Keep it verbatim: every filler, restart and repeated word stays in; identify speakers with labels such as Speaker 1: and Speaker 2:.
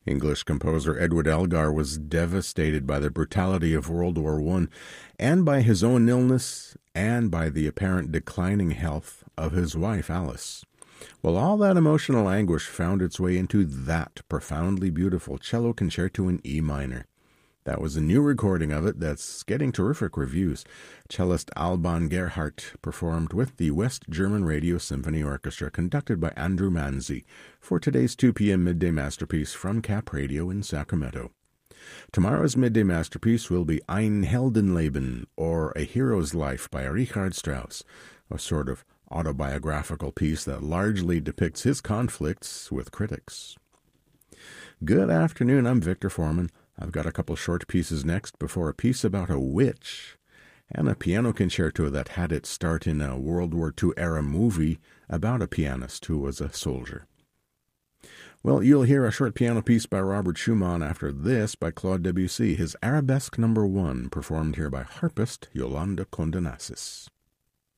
Speaker 1: English composer Edward Elgar was devastated by the brutality of World War One and by his own illness and by the apparent declining health of his wife Alice. Well, all that emotional anguish found its way into that profoundly beautiful cello concerto in E minor. That was a new recording of it that's getting terrific reviews. Cellist Alban Gerhardt performed with the West German Radio Symphony Orchestra, conducted by Andrew Manzi, for today's two p.m. Midday Masterpiece from Cap Radio in Sacramento. Tomorrow's Midday Masterpiece will be Ein Heldenleben, or A Hero's Life by Richard Strauss, a sort of autobiographical piece that largely depicts his conflicts with critics. Good afternoon, I'm Victor Foreman. I've got a couple short pieces next before a piece about a witch and a piano concerto that had its start in a World War Two era movie about a pianist who was a soldier. Well, you'll hear a short piano piece by Robert Schumann after this by Claude Debussy, his Arabesque number one, performed here by harpist Yolanda Condonasis.